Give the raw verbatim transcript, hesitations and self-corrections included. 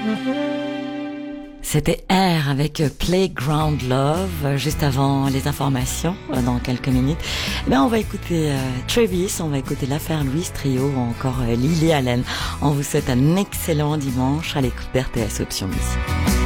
C'était Air avec Playground Love, juste avant les informations, dans quelques minutes. Eh bien, on va écouter euh, Travis, on va écouter l'affaire Louis Trio ou encore euh, Lily Allen. On vous souhaite un excellent dimanche à l'écoute d'R T S Option Musique.